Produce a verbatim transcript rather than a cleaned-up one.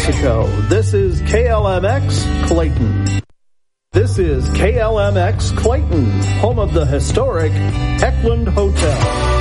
Mexico. This is K L M X Clayton. This is K L M X Clayton, home of the historic Heckland Hotel.